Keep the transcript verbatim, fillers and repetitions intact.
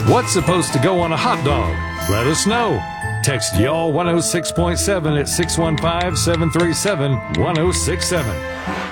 What's supposed to go on a hot dog? Let us know. Text y'all one oh six point seven at six one five, seven three seven, one oh six seven.